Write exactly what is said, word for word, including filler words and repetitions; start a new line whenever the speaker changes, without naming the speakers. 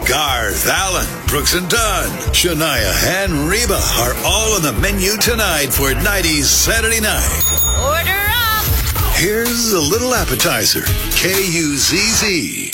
Garth, Allen, Brooks and Dunn, Shania, and Reba are all on the menu tonight for nineties Saturday night.
Order up!
Here's a little appetizer. K U Z Z.